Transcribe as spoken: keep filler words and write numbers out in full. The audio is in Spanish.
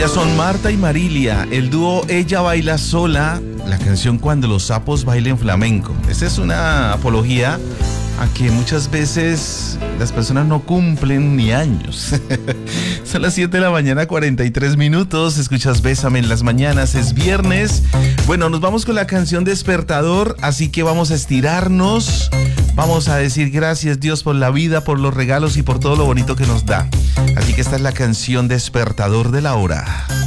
Ellas son Marta y Marilia, el dúo Ella Baila Sola, la canción Cuando los sapos bailen flamenco. Esta es una apología a que muchas veces las personas no cumplen ni años. Son las siete de la mañana, cuarenta y tres minutos. Escuchas Bésame en las mañanas, es viernes. Bueno, nos vamos con la canción Despertador, así que vamos a estirarnos. Vamos a decir gracias, Dios, por la vida, por los regalos y por todo lo bonito que nos da. Así que esta es la canción Despertador de la hora.